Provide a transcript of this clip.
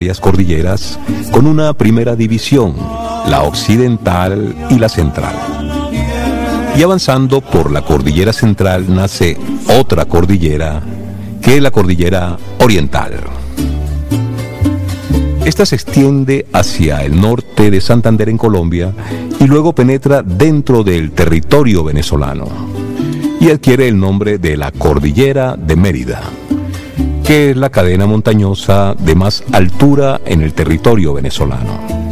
varias cordilleras con una primera división, la occidental y la central. Y avanzando por la cordillera central nace otra cordillera, que es la cordillera oriental. Esta se extiende hacia el norte de Santander en Colombia y luego penetra dentro del territorio venezolano y adquiere el nombre de la Cordillera de Mérida, que es la cadena montañosa de más altura en el territorio venezolano.